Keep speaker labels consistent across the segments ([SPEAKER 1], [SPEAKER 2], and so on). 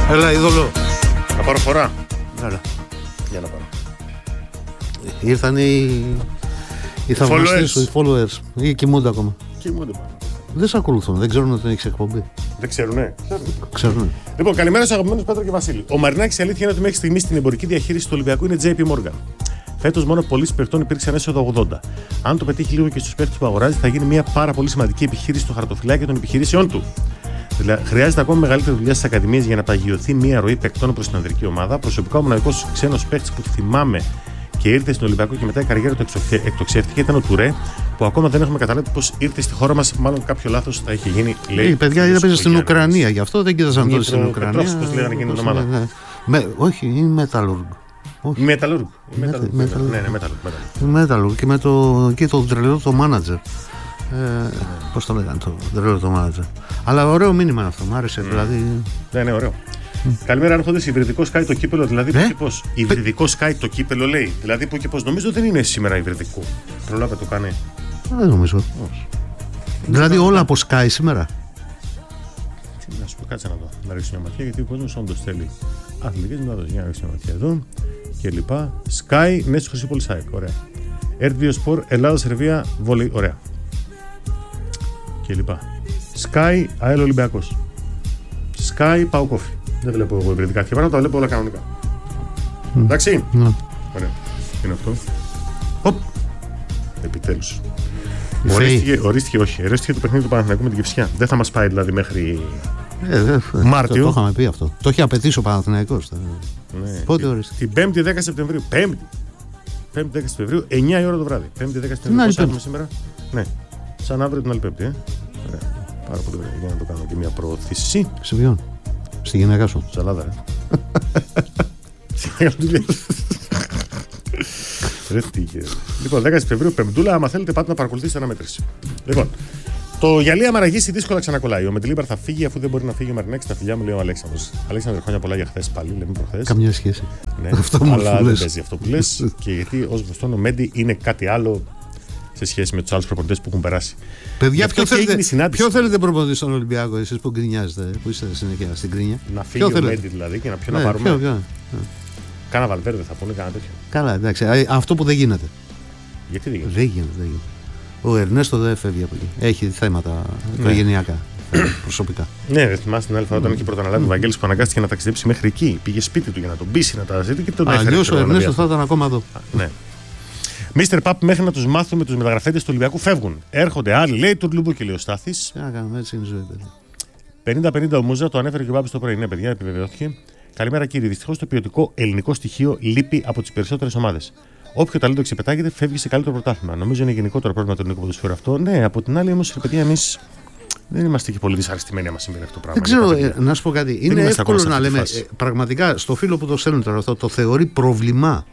[SPEAKER 1] Έλα, είδωλο.
[SPEAKER 2] Να πάρω φορά.
[SPEAKER 1] Έλα.
[SPEAKER 2] Για να πάρω.
[SPEAKER 1] Ήρθαν οι θαυμαστές σου, οι followers. Ή κοιμούνται ακόμα.
[SPEAKER 2] Κοιμούνται πάνω.
[SPEAKER 1] Δεν σε ακολουθούν, δεν ξέρουν ότι έχεις εκπομπή.
[SPEAKER 2] Δεν ξέρουνε.
[SPEAKER 1] Ξέρουν.
[SPEAKER 2] Λοιπόν, καλημέρα στους αγαπημένους Πέτρο και Βασίλη. Ο Μαρινάκης, η αλήθεια είναι ότι μέχρι στιγμή στην εμπορική διαχείριση του Ολυμπιακού είναι JP Morgan. Φέτος μόνο πωλήσεις παιχτών υπήρξαν έσοδο 80. Αν το πετύχει λίγο και στους παίκτες που αγοράζει, θα γίνει μια πάρα πολύ σημαντική επιχείρηση στο χαρτοφυλάκιο των επιχειρήσεών του. Δηλαδή, χρειάζεται ακόμα μεγαλύτερη δουλειά στις ακαδημίες για να παγιωθεί μια ροή παικτών προς την ανδρική ομάδα. Προσωπικά, ο μοναδικός ξένος παίκτης που θυμάμαι και ήρθε στην Ολυμπιακό και μετά η καριέρα του εκτοξεύτηκε ήταν ο Τουρέ, που ακόμα δεν έχουμε καταλάβει πως ήρθε στη χώρα μας. Μάλλον κάποιο λάθος θα είχε γίνει. Λέει,
[SPEAKER 1] οι παιδιά έπαιζε στην Ουκρανία, γι' αυτό δεν κοίταζαν τότε στην Ουκρανία.
[SPEAKER 2] Πώς λέγανε εκείνη την ομάδα.
[SPEAKER 1] Όχι, είναι Metalurg.
[SPEAKER 2] Metalurg.
[SPEAKER 1] Metalurg και με το τρελό το manager. Πώς το λέγανε το τρελό το manager. Αλλά ωραίο μήνυμα αυτό, μου άρεσε δηλαδή.
[SPEAKER 2] Ναι, είναι ωραίο. Καλημέρα, Άρχοντες. Υβριδικό σκάει το κύπελο, δηλαδή που και πώς. Υβριδικό σκάει το κύπελο, λέει. Δηλαδή που και πώς. Νομίζω δεν είναι σήμερα υβριδικό. Προλάβε το κάνει.
[SPEAKER 1] Δεν νομίζω. Δηλαδή όλα από σκάει σήμερα.
[SPEAKER 2] Τι να σου πω, κάτσε να δω. Να ρίξω μια ματιά, γιατί ο κόσμος όντως θέλει αθλητικές μεταδόσεις. Για να ρίξω μια ματιά εδώ και λοιπά. Sky, ναι, στο Χρυσή Πολυσάικ. Ωραία. Ερτ2 Sport, Ελλάδα, Σερβία, Βόλεϊ. Ωραία. Και λοιπά. Sky, ΑΕΛ Ολυμπιακός. Sky, Πάου Κόφι. Δεν βλέπω εγώ υβριδικά και πράγματα, τα βλέπω όλα κανονικά. Εντάξει. Ωραία. Είναι αυτό. Οπ. Επιτέλους. Ορίστηκε, όχι. Ορίστηκε το παιχνίδι του Παναθηναϊκού με την Κηφισιά. Δεν θα μας πάει δηλαδή μέχρι Μάρτιο.
[SPEAKER 1] Το είχαμε πει αυτό. Το έχει απαιτήσει ο Παναθηναϊκός.
[SPEAKER 2] Ναι.
[SPEAKER 1] Πότε ορίστηκε?
[SPEAKER 2] Την 5η 10 Σεπτεμβρίου. 5η 10 Σεπτεμβρίου, 9 η ώρα το βράδυ. 5η 10 Σεπτεμβρίου. Πώς έχουμε σήμερα? Ναι. Σαν αύριο την άλλη Πέμπτη. Ωραία. Πάρα πολύ ωραία. Για να το κάνω και μια προώθηση.
[SPEAKER 1] Σε ποιον? Στη γυναίκα σου.
[SPEAKER 2] Σαλάδα, ρε. Στη γυναίκα σου τι λέει. Ρε τι είχε. Λοιπόν, 10 Σεπτεμβρίου, Πεμπτούλα, άμα θέλετε πάτε να παρακολουθήσετε αναμέτρηση. Λοιπόν, το γυαλί αμαραγήσει δύσκολα ξανακολλάει. Ο Μεντιλίμπαρ θα φύγει αφού δεν μπορεί να φύγει ο Μαρινάκης. Τα φιλιά μου, λέει ο Αλέξανδρος. Αλέξανδρε, χρόνια πολλά για χθες πάλι, λέμε προχθές.
[SPEAKER 1] Καμιά σχέση.
[SPEAKER 2] Ναι, αλλά δεν παίζει αυτό που λες. Και γιατί ως γνωστόν ο Μέντι είναι κάτι άλλο σε σχέση με τους άλλους προπονητές που έχουν περάσει.
[SPEAKER 1] Παιδιά, ποιο θέλετε προπονητή στον Ολυμπιακό, εσείς που γκρινιάζετε, που είστε συνέχεια στην κρίνια?
[SPEAKER 2] Να φύγει ο Μέντι δηλαδή και να πάρουμε. Κάνα Βαλβέρδε θα πούνε, κάνα τέτοιο.
[SPEAKER 1] Καλά, εντάξει. Αυτό που δεν γίνεται.
[SPEAKER 2] Γιατί δεν γίνεται?
[SPEAKER 1] Δεν γίνεται. Ο Ερνέστο δεν φεύγει από εκεί. Έχει θέματα οικογενειακά. Προσωπικά.
[SPEAKER 2] Ναι, δεν θυμάσαι την άλλη φορά όταν είχε πρωτοαναλάβει ο Βαγγέλης που αναγκάστηκε να ταξιδέψει μέχρι εκεί. Πήγε σπίτι του για να τον πείσει να τα ζητήσει και τον έφερε.
[SPEAKER 1] Αλλιώς ο Ερνέστο θα ήταν ακόμα εδώ.
[SPEAKER 2] Ναι. Μίστερ Παπ, μέχρι να τους μάθουμε τους μεταγραφέτες του Ολυμπιακού φεύγουν. Έρχονται άλλοι, λέει του Λουμπούκη, λέει ο Στάθης.
[SPEAKER 1] Τι να κάνουμε, έτσι είναι η ζωή, παιδιά.
[SPEAKER 2] 50-50 ο Μούζα, το ανέφερε και ο Μπάμπης το πρωί. Ναι, παιδιά, επιβεβαιώθηκε. Καλημέρα κύριε. Δυστυχώς το ποιοτικό ελληνικό στοιχείο λείπει από τις περισσότερες ομάδες. Όποιο ταλέντο ξεπετάγεται φεύγει σε καλύτερο πρωτάθλημα. Νομίζω είναι γενικότερο πρόβλημα του ελληνικού ποδοσφαίρου αυτό. Ναι, από την άλλη όμως, παιδιά, εμείς δεν είμαστε και πολύ δυσαρεστημένοι άμα συμβαίνει αυτό το πράγμα.
[SPEAKER 1] Δεν ξέρω, να σου πω κάτι. Είναι εύκολο να λέμε. Πραγματικά στο φίλο που το στέλνει τώρα αυτό το θεωρεί πρόβλημα.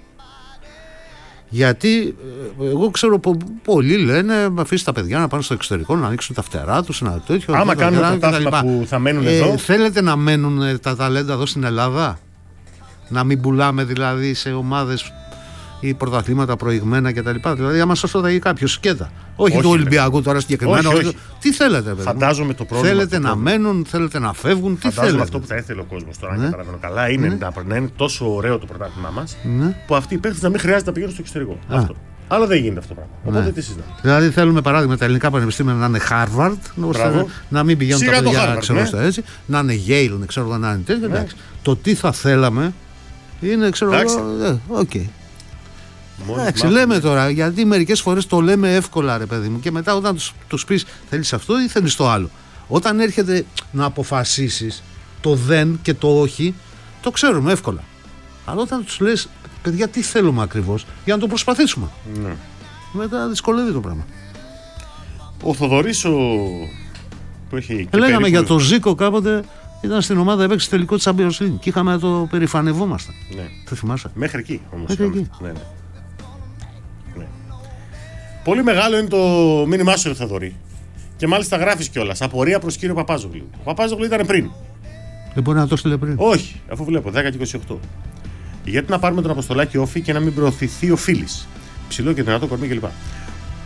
[SPEAKER 1] Γιατί εγώ ξέρω πολλοί λένε αφήστε τα παιδιά να πάνε στο εξωτερικό να ανοίξουν τα φτερά τους, ένα τέτοιο.
[SPEAKER 2] Άμα κάνουν πρωτάθλημα που θα μένουν εδώ.
[SPEAKER 1] Θέλετε να μένουν τα ταλέντα εδώ στην Ελλάδα? Να μην πουλάμε δηλαδή σε ομάδες ή πρωταθλήματα προηγμένα κτλ. Δηλαδή, άμα σας ρωτάει κάποιο σκέτα. Όχι του Ολυμπιακού τώρα συγκεκριμένα.
[SPEAKER 2] Όχι.
[SPEAKER 1] Τι θέλετε, παιδί?
[SPEAKER 2] Φαντάζομαι το πρόβλημα.
[SPEAKER 1] Θέλετε να μένουν, θέλετε να φεύγουν. Τι θέλετε?
[SPEAKER 2] Αυτό που θα ήθελε ο κόσμος τώρα, αν καταλαβαίνω καλά, είναι να είναι τόσο ωραίο το πρωτάθλημά μας που αυτοί οι παίκτες να μην χρειάζεται να πηγαίνουν στο εξωτερικό. Αυτό. Αλλά δεν γίνεται αυτό το πράγμα. Οπότε τι συζητάμε.
[SPEAKER 1] Δηλαδή, θέλουμε παράδειγμα τα ελληνικά πανεπιστήμια να είναι Harvard, να μην πηγαίνουν τα παιδιά έτσι, να είναι Yale, ξέρω να είναι τέτοιο. Το τι θα θέλαμε είναι, ξέρω εγώ. Εντάξει, λέμε τώρα, γιατί μερικές φορές το λέμε εύκολα, ρε παιδί μου, και μετά όταν τους πεις θέλεις αυτό ή θέλεις το άλλο. Όταν έρχεται να αποφασίσεις το δεν και το όχι, το ξέρουμε εύκολα. Αλλά όταν τους λες, παιδιά, τι θέλουμε ακριβώς, για να το προσπαθήσουμε. Ναι. Μετά δυσκολεύει το πράγμα.
[SPEAKER 2] Ο Θοδωρής που έχει.
[SPEAKER 1] Λέγαμε για το Ζήκο κάποτε. Ήταν στην ομάδα, έπαιξε τελικό της Champions League και είχαμε το περηφανευόμασταν. Ναι. Το θυμάσαι?
[SPEAKER 2] Μέχρι εκεί όμως. Ναι. Πολύ μεγάλο είναι το μήνυμά σου, Θοδωρή. Και μάλιστα γράφεις κιόλας. Απορία προς κύριο Παπάζογλου. Ο Παπάζογλου ήταν πριν.
[SPEAKER 1] Δεν μπορεί να το στείλει πριν.
[SPEAKER 2] Όχι, αφού βλέπω 10 και 28. Γιατί να πάρουμε τον Αποστολάκη Όφη και να μην προωθηθεί ο Φίλης? Ψηλό και δυνατό κορμί κλπ.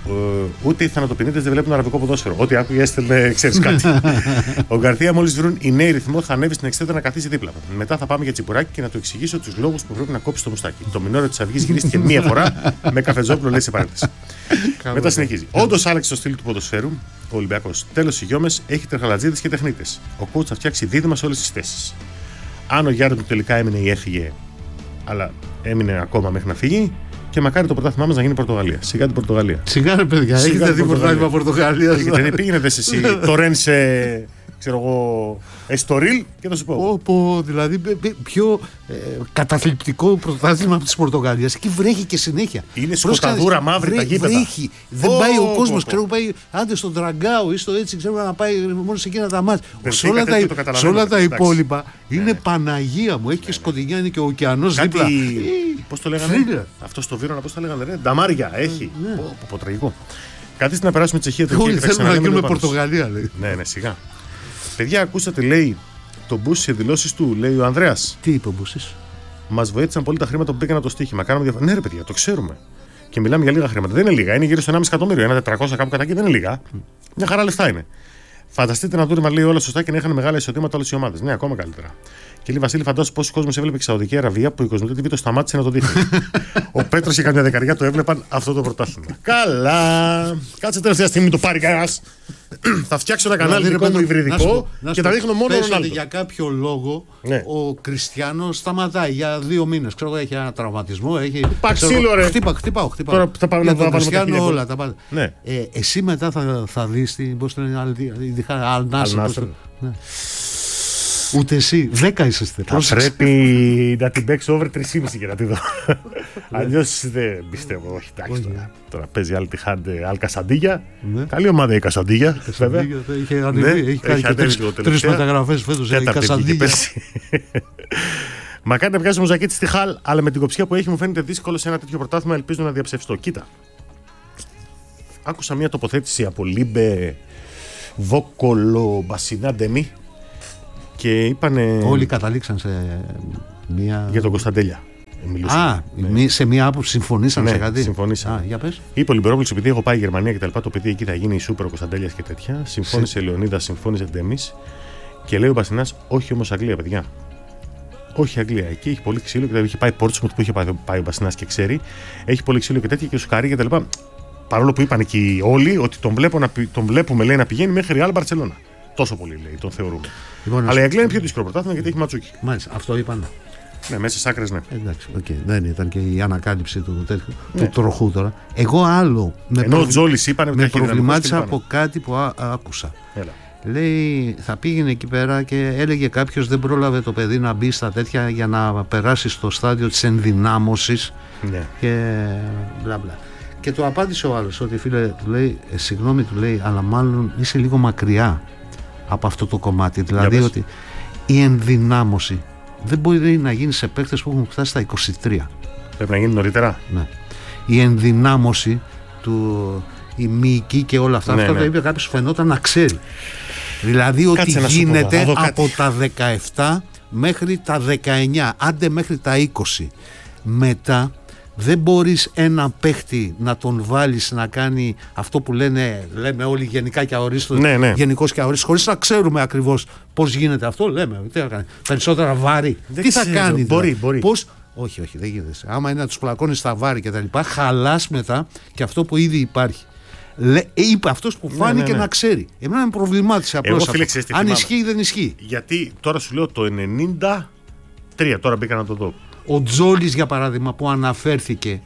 [SPEAKER 2] Ούτε οι θανατοποιητές δεν βλέπουν αραβικό ποδόσφαιρο. Ό,τι άκουγε έστελνε, ξέρεις κάτι. Ο Γκαρθία, μόλις βρουν οι νέοι ρυθμό, θα ανέβει στην εξέδρα να καθίσει δίπλα μου. Μετά θα πάμε για τσιπουράκι και να του εξηγήσω τους λόγους που πρέπει να κόψει το μουστάκι. Το μινόριο της Αυγής γυρίστηκε μία φορά με καφετζόπουλο, λέει σε παρένθεση. Μετά συνεχίζει. Όντως άλλαξε το στυλ του ποδοσφαίρου ο Ολυμπιακός. Τέλος, οι Γιώμες έχει τρεχαλατζίδες και τεχνίτες. Ο coach θα φτιάξει δίδυμα σε όλες τις θέσεις. Αν ο Γιάννη τελικά έμεινε ή έφυγε, αλλά έμεινε ακόμα μέχρι να φύγει. Και μακάρι το πρωτάθλημά μας να γίνει Πορτογαλία. Σιγά την Πορτογαλία.
[SPEAKER 1] Σιγά ρε παιδιά, έχετε δει πρωτάθλημα Πορτογαλία.
[SPEAKER 2] Δεν πήγαινε εσύ το Ρένσε, ξέρω εγώ, Εστορίλ και θα σου πω.
[SPEAKER 1] Δηλαδή πιο καταθλιπτικό πρωτάθλημα από της Πορτογαλίας. Εκεί βρέχει και συνέχεια.
[SPEAKER 2] Είναι σκοταδούρα μαύρη τα γήπεδα.
[SPEAKER 1] Βρέχει. Δεν πάει ο κόσμος. Ξέρω πάει άντε στον Τραγκάο ή στο έτσι, ξέρω να πάει μόνο σε εκείνα τα μάτια. Σε όλα τα υπόλοιπα είναι Παναγία μου. Έχει και σκοτεινιά, είναι και ο ωκεανός δίπλα.
[SPEAKER 2] Πώς το λέγανε αυτό στο Βύρωνα, πώς το λέγανε, ρε. Νταμάρια έχει. Πω τραγικό. Καθίστε να περάσουμε Τσεχία.
[SPEAKER 1] Όλοι θέλουμε να γίνουμε Πορτογαλία, λέει.
[SPEAKER 2] Ναι, σιγά. Παιδιά, ακούσατε, λέει, τον Μπούσι σε δηλώσεις του, λέει ο Ανδρέας.
[SPEAKER 1] Τι είπε ο Μπούσις?
[SPEAKER 2] Μας βοήθησαν πολύ τα χρήματα που πήγαν το στοίχημα. Ναι, ρε παιδιά, το ξέρουμε. Και μιλάμε για λίγα χρήματα. Δεν είναι λίγα, είναι γύρω στο 1,5 εκατομμύριο. Ένα 400 κάπου κατά εκεί δεν είναι λίγα. Μια χαρά λεφτά είναι. Φανταστείτε να δούμε, λέει, όλα σωστά και να είχαν μεγάλα εισοδήματα όλες οι ομάδες. Ναι, ακόμα καλύτερα. Και λέει Βασίλη, φαντάσου πόσο κόσμο έβλεπε η Σαουδική Αραβία που η Κοσμοτέ TV το σταμάτησε να το δείχνει. Ο Πέτρος και καμιά δεκαριά το έβλεπαν αυτό το πρωτάθλημα. Καλά! Κάτσε τελευταία στιγμή το πάρει κανένα. Θα φτιάξω ένα κανάλι δικό μου υβριδικό και θα δείχνω μόνο τον άλλο.
[SPEAKER 1] Για κάποιο λόγο ο Κριστιανός σταματάει για 2 μήνες. Ξέρω εγώ, έχει ένα τραυματισμό.
[SPEAKER 2] Παξίλο, ρε!
[SPEAKER 1] Χτύπαω.
[SPEAKER 2] Τώρα θα πάμε να
[SPEAKER 1] το Κριστιανό όλα τα πάντα. Εσύ μετά θα δεις πώς το λένε, Αλ-Νάσρ. Ούτε εσύ, 10 είσαστε.
[SPEAKER 2] Θα πρέπει να την παίξω over 3,5 για να τη δω. Αλλιώς δεν πιστεύω. Όχι, εντάξει τώρα παίζει άλλη τη Χάντε, άλλη Κασαντίγια. Καλή ομάδα η Κασαντίγια.
[SPEAKER 1] Είχε ανεβεί, έχει κάνει και 3 μεταγραφές φέτος. Η Κασαντίγια.
[SPEAKER 2] Μακάρι να βγάζει μουζακίτη στη Χαλ, αλλά με την κοψιά που έχει μου φαίνεται δύσκολο σε ένα τέτοιο πρωτάθλημα. Ελπίζω να διαψευστώ. Κοίτα. Άκουσα μια τοποθέτηση από Λίμπε Βόκολο Μπασινά Ντεμί. Και είπανε.
[SPEAKER 1] Όλοι καταλήξαν σε μία.
[SPEAKER 2] Για τον Κωνσταντέλια.
[SPEAKER 1] Σε μία άποψη συμφωνήσαν σε κάτι.
[SPEAKER 2] Συμφωνήσαν.
[SPEAKER 1] Για πες.
[SPEAKER 2] Είπε ο Λιμπερόπουλος, επειδή έχω πάει Γερμανία και τα λοιπά, το παιδί εκεί θα γίνει η σούπερ ο Κωνσταντέλιας και τέτοια. Συμφώνησε Λεωνίδα, συμφώνησε Ντέμις. Και λέει ο Μπασινάς, όχι όμως Αγγλία, παιδιά. Όχι Αγγλία. Εκεί έχει πολύ ξύλο και είχε πάει Πόρτσμουθ που είχε πάει ο Μπασινάς και ξέρει. Έχει πολύ ξύλο και τέτοια και σουκαρί και τα λοιπά. Παρόλο που είπαν εκεί όλοι ότι τον βλέπουμε λέει, να πηγαίνει μέχρι Real Barcelona. Τόσο πολύ λέει, τον θεωρούμε. Λοιπόν, αλλά η Αγγλία είναι πιο δύσκολο πρωτάθλημα γιατί έχει ματσούκι.
[SPEAKER 1] Μάλιστα, αυτό είπαν.
[SPEAKER 2] Ναι, μέσα στι άκρες, ναι.
[SPEAKER 1] Εντάξει, δεν ήταν και η ανακάλυψη του τροχού τώρα. Εγώ άλλο. Με προβλημάτισα από κάτι που άκουσα.
[SPEAKER 2] Έλα.
[SPEAKER 1] Λέει, θα πήγαινε εκεί πέρα και έλεγε κάποιος δεν πρόλαβε το παιδί να μπει στα τέτοια για να περάσει στο στάδιο της ενδυνάμωσης.
[SPEAKER 2] Ναι.
[SPEAKER 1] Και μπλα μπλα. Και το απάντησε ο άλλος ότι φίλε, του λέει, συγγνώμη, του λέει, αλλά μάλλον είσαι λίγο μακριά από αυτό το κομμάτι. Δηλαδή ότι η ενδυνάμωση δεν μπορεί να γίνει σε παίκτες που έχουν φτάσει στα 23.
[SPEAKER 2] Πρέπει να γίνει νωρίτερα.
[SPEAKER 1] Ναι. Η ενδυνάμωση η μυϊκή και όλα αυτά, αυτά τα είπε κάποιος φαινόταν να ξέρει. Δηλαδή ότι γίνεται από τα 17 μέχρι τα 19, άντε μέχρι τα 20. Μετά δεν μπορείς ένα παίχτη να τον βάλεις να κάνει αυτό που λέμε όλοι γενικά και αορίστος, γενικός και αορίστος, χωρίς να ξέρουμε ακριβώς πώς γίνεται αυτό. Λέμε, τι θα κάνει, περισσότερα βάρη. Τι θα κάνει,
[SPEAKER 2] μπορεί.
[SPEAKER 1] Πώς, όχι, δεν γίνεται. Άμα είναι να τους πλακώνεις στα βάρη και τα λοιπά, χαλάς μετά και αυτό που ήδη υπάρχει. Είπε αυτός που φάνηκε να ξέρει. Εμένα με προβλημάτισε απλώς αυτό. Αν ισχύει ή δεν ισχύει.
[SPEAKER 2] Γιατί τώρα σου λέω το 93, τώρα μπήκα να το δω.
[SPEAKER 1] Ο Τζόλης για παράδειγμα που αναφέρθηκε,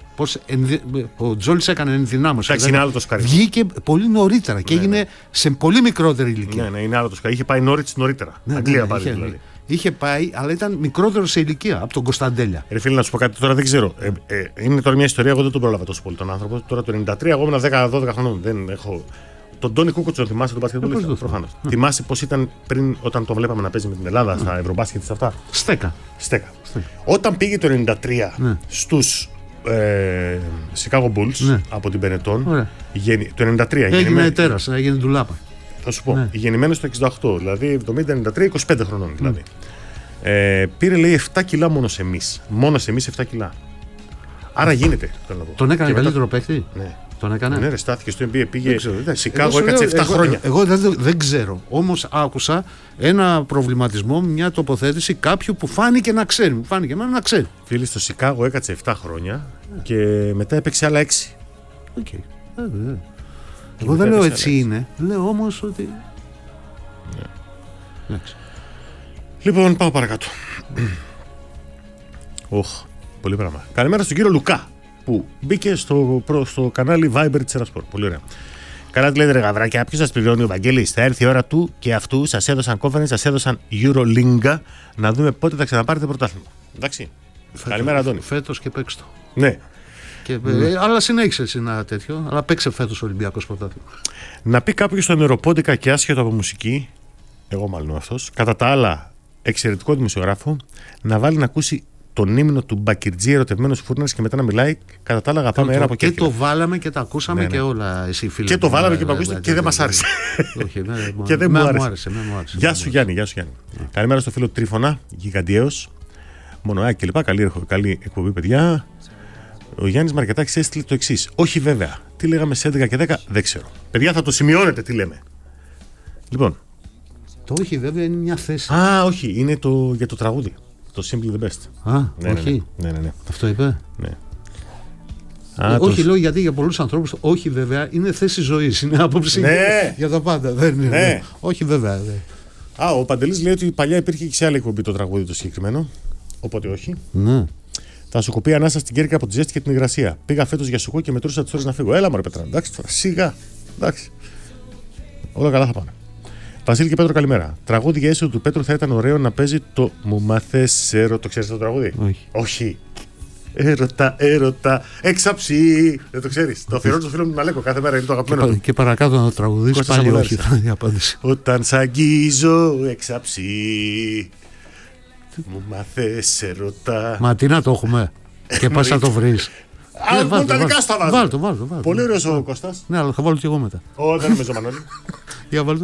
[SPEAKER 1] ο Τζόλης έκανε ενδυνάμωση.
[SPEAKER 2] Εντάξει, είναι άλλο το σκαρί.
[SPEAKER 1] Βγήκε πολύ νωρίτερα και έγινε σε πολύ μικρότερη ηλικία.
[SPEAKER 2] Ναι, είναι άλλο το σκαρί. Είχε πάει νωρίτερα. Αγγλία πάλι δηλαδή.
[SPEAKER 1] Είχε πάει, αλλά ήταν μικρότερο σε ηλικία από τον Κωνσταντέλια.
[SPEAKER 2] Ρε φίλε, να σου πω κάτι τώρα, δεν ξέρω. Είναι τώρα μια ιστορία, εγώ δεν τον πρόλαβα τόσο πολύ τον άνθρωπο. Τώρα το 93, εγώ ήμουν 10-12 χρονών. Δεν έχω. Τον Τόνι Κούκοτσο, θυμάσαι τον μπασκετμπολίστα? Προφανώς. Θυμάσαι πώς ήταν πριν, όταν το βλέπαμε να παίζει με την Ελλάδα στα Ευρωμπάσκετ σε αυτά?
[SPEAKER 1] Στέκα.
[SPEAKER 2] Όταν πήγε το 93 στους Chicago Bulls από την Benetton, το 93
[SPEAKER 1] έγινε τέρας, έγινε ντουλάπα.
[SPEAKER 2] Θα σου πω, γεννημένος το 68, δηλαδή 70-93, 25 χρονών δηλαδή. Πήρε λέει 7 κιλά μόνο σε εμείς 7 κιλά. Άρα γίνεται.
[SPEAKER 1] Τον έκανε καλύτερο παίκτη.
[SPEAKER 2] Ναι.
[SPEAKER 1] Τον έκανε.
[SPEAKER 2] Ναι, ρε, στάθηκε στο NBA, πήγε Σικάγο, έκατσε 7 χρόνια.
[SPEAKER 1] Εγώ δεν ξέρω. Όμως άκουσα ένα προβληματισμό, μια τοποθέτηση κάποιου που φάνηκε να ξέρει. Μου φάνηκε εμένα να ξέρει.
[SPEAKER 2] Φίλοι, στο Σικάγο έκατσε 7 χρόνια και μετά έπαιξε άλλα 6.
[SPEAKER 1] Okay. Εγώ δεν λέω έτσι είναι. Λέω όμως ότι.
[SPEAKER 2] Ναι. Λοιπόν, πάω παρακάτω. Πολύ πράγμα. Καλημέρα στον κύριο Λουκά που μπήκε στο κανάλι Viber της Ερασπορ. Πολύ ωραία. Καλά τη λέτε, ρε γαβράκια. Ποιος σας πληρώνει ο Βαγγέλης? Θα έρθει η ώρα του και αυτού. Σας έδωσαν conference, σας έδωσαν Eurolinga. Να δούμε πότε θα ξαναπάρετε πρωτάθλημα. Εντάξει. Καλημέρα, Αντώνη.
[SPEAKER 1] Φέτος και παίξτε το.
[SPEAKER 2] Ναι.
[SPEAKER 1] Αλλά συνέχισε εσύ ένα τέτοιο. Αλλά παίξε φέτος Ολυμπιακός πρωτάθλημα.
[SPEAKER 2] Να πει κάποιος στον νεροπόντικα και άσχετο από μουσική, εγώ μάλλον αυτός, κατά τα άλλα εξαιρετικό δημοσιογράφο, να βάλει να ακούσει τον ύμνο του Μπακυρτζή ερωτευμένος Φούρναρης και μετά να μιλάει. Κατά τα άλλα, αγαπάμε ένα από
[SPEAKER 1] και το βάλαμε και τα ακούσαμε και όλα. Εσύ, φίλε,
[SPEAKER 2] και το βάλαμε και το ακούσαμε και δεν μας άρεσε.
[SPEAKER 1] Όχι,
[SPEAKER 2] και δεν μου άρεσε.
[SPEAKER 1] Γεια
[SPEAKER 2] σου Γιάννη. Καλημέρα στο φίλο Τρίφωνα, γιγαντιαίος, Μονοάκη κλπ. Καλή εκπομπή, παιδιά. Ο Γιάννης Μαρκετάκης έστειλε το εξής. Όχι βέβαια. Τι λέγαμε σε 11 και 10, δεν ξέρω. Παιδιά, θα το σημειώνετε τι λέμε. Λοιπόν.
[SPEAKER 1] Το όχι βέβαια είναι μια θέση.
[SPEAKER 2] Όχι, είναι για το τραγούδι. Το Simply the Best.
[SPEAKER 1] Όχι.
[SPEAKER 2] Ναι.
[SPEAKER 1] Αυτό είπε.
[SPEAKER 2] Ναι.
[SPEAKER 1] Όχι, λέω γιατί για πολλούς ανθρώπους όχι βέβαια είναι θέση ζωής. Είναι άποψη για τα πάντα. Δεν είναι. Όχι βέβαια.
[SPEAKER 2] Ο Παντελής λέει ότι παλιά υπήρχε και σε άλλη εκπομπή το τραγούδι το συγκεκριμένο. Οπότε όχι.
[SPEAKER 1] Ναι.
[SPEAKER 2] Θα σου κοπεί ανάσα στην Κέρκυρα από τη ζέστη και την υγρασία. Πήγα φέτος για σουκό και μετρούσα τις ώρες να φύγω. Έλα μωρέ Πετρά. Εντάξει τώρα. Σιγά. Εντάξει. Όλα καλά θα πάνε. Βασίλη και Πέτρο, καλημέρα. Τραγούδι για έσοδο του Πέτρου θα ήταν ωραίο να παίζει το Μου μάθες έρωτα. Το ξέρεις το τραγούδι? Όχι. Έρωτα, έξαψη. Δεν το ξέρεις. Το αφιερώνω στο φίλο μου Μαλέκο κάθε μέρα, είναι το αγαπημένο.
[SPEAKER 1] Και παρακάτω να το τραγουδήσεις πάλι όχι. Η απάντηση.
[SPEAKER 2] Όταν σ' αγγίζω, έξαψη. Μου μάθες έρωτα.
[SPEAKER 1] Μα τι να το έχουμε. Και πας να το βρεις.
[SPEAKER 2] Α, τα δικά σου θα βάζω.
[SPEAKER 1] Βάλ' το.
[SPEAKER 2] Πολύ ωραίος ο Κώστας.
[SPEAKER 1] Ναι, αλλά θα βάλω και εγώ μετά.
[SPEAKER 2] Δεν νομίζω, Μανώλη.
[SPEAKER 1] Για βάλ' το.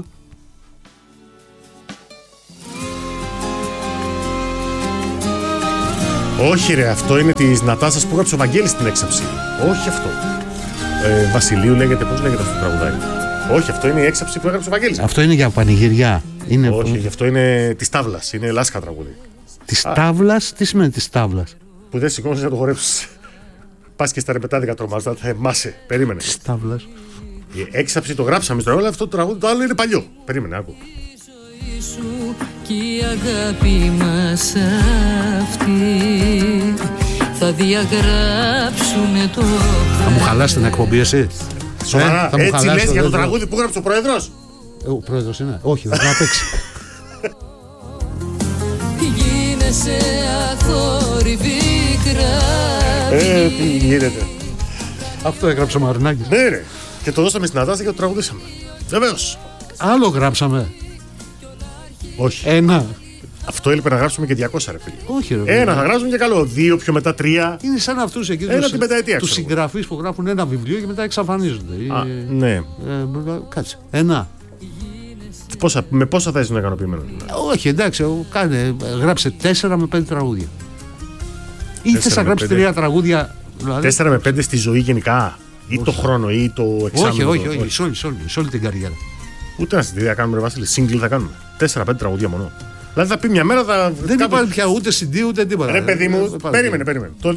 [SPEAKER 2] Όχι ρε, αυτό είναι της Νατάσας που έγραψε ο Βαγγέλης στην έξαψη. Όχι αυτό. Βασιλείου λέγεται, πώς λέγεται αυτό το τραγουδάκι? Όχι, αυτό είναι η έξαψη που έγραψε ο Βαγγέλης.
[SPEAKER 1] Αυτό είναι για πανηγυριά.
[SPEAKER 2] Όχι, αυτό είναι της τάβλας. Είναι λάσκα τραγούδι.
[SPEAKER 1] Της τάβλας, τι σημαίνει της τάβλας?
[SPEAKER 2] Που δεν σηκώνεσαι να το χορέψεις. Πας και στα ρεπετάδικα τρομάς, θα θεμάσαι. Περίμενε.
[SPEAKER 1] Της τάβλας.
[SPEAKER 2] Η έξαψη το γράψαμε στο ρόλο, αυτό το τραγούδι το άλλο είναι παλιό. Περίμενε, άκου.
[SPEAKER 3] Κι η αγάπη μας αυτή θα διαγράψουμε το.
[SPEAKER 1] Θα μου χαλάσει την εκπομπή εσύ?
[SPEAKER 2] Σοβαρά, έτσι λες για το τραγούδι που έγραψε ο πρόεδρος?
[SPEAKER 1] Ο πρόεδρος είναι? Όχι, δεν θα παίξει.
[SPEAKER 3] Γίνεσαι αθόρυβη κράτη.
[SPEAKER 2] Τι γίνεται?
[SPEAKER 1] Αυτό έγραψε ο Μαρινάκης.
[SPEAKER 2] Ναι ρε, και το δώσαμε στην Νατάσα και το τραγουδήσαμε. Βεβαίως.
[SPEAKER 1] Άλλο γράψαμε?
[SPEAKER 2] Όχι.
[SPEAKER 1] Ένα.
[SPEAKER 2] Αυτό έλειπε να γράψουμε και 200 ρε φίλε.
[SPEAKER 1] Όχι ρε.
[SPEAKER 2] Ένα θα γράψουμε και καλό. 2 πιο μετά 3.
[SPEAKER 1] Είναι σαν αυτούς εκεί τους συγγραφείς που γράφουν ένα βιβλίο και μετά εξαφανίζονται.
[SPEAKER 2] Ναι.
[SPEAKER 1] Κάτσε. Ένα.
[SPEAKER 2] Με πόσα θα ήσουν ικανοποιημένο?
[SPEAKER 1] Όχι, εντάξει. Γράψε 4 με 5 τραγούδια. Ή θες να γράψει 3 τραγούδια?
[SPEAKER 2] 4 με 5 στη ζωή γενικά? Ή το χρόνο ή το εξάμηνο?
[SPEAKER 1] Όχι. Σε όλη την καριέρα.
[SPEAKER 2] Ούτε να στην κάνουμε ρε Βασίλη. Single θα κάνουμε. 4-5 τραγούδια μόνο. Δηλαδή θα πει μια μέρα θα.
[SPEAKER 1] Δεν υπάρχει πια ούτε CD ούτε τίποτα.
[SPEAKER 2] Ρε παιδί μου, περίμενε. Το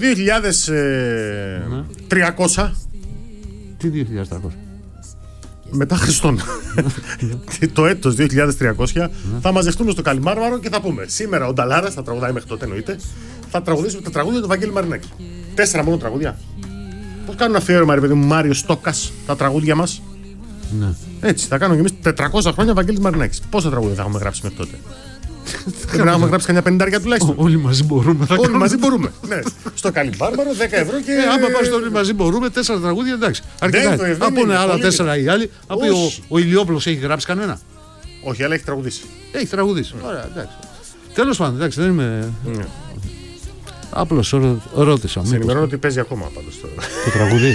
[SPEAKER 2] 2300.
[SPEAKER 1] Τι 2300?
[SPEAKER 2] Μετά Χριστόν. Το έτος 2300 θα μαζευτούμε στο Καλιμάρμαρο και θα πούμε: σήμερα ο Νταλάρας θα τραγουδάει μέχρι τότε, εννοείται. Θα τραγουδήσουμε τα τραγούδια του Βαγγέλη Μαρινάκη. 4 μόνο τραγούδια. Πώς κάνουν αφιέρωμα, ρε παιδί μου, Μάριο Στόκας, τα τραγούδια μας?
[SPEAKER 1] Ναι.
[SPEAKER 2] Έτσι, θα κάνουμε κι εμείς 400 χρόνια Βαγγέλης Μαρινάκης. Πόσα τραγούδια θα έχουμε γράψει μέχρι τότε? Πρέπει να έχουμε γράψει κανένα 50 τουλάχιστον.
[SPEAKER 1] Όλοι μαζί μπορούμε.
[SPEAKER 2] Όλοι μαζί μπορούμε. Ναι. Στο Καλιμπάρμπαρο 10 ευρώ και.
[SPEAKER 1] Άμα πας στο όλοι μαζί μπορούμε, 4 τραγούδια εντάξει. Αρκετά. Θα πούνε άλλα 4 οι άλλοι. Θα πει ο Ηλιόπουλος έχει γράψει κανένα?
[SPEAKER 2] Όχι, αλλά έχει τραγουδήσει.
[SPEAKER 1] Έχει τραγουδήσει. Ωραία, εντάξει. Τέλος πάντων, εντάξει, δεν είμαι. Απλώς ρώτησα.
[SPEAKER 2] Σε ενημερώνω ότι παίζει ακόμα πάντως
[SPEAKER 1] το τραγουδί.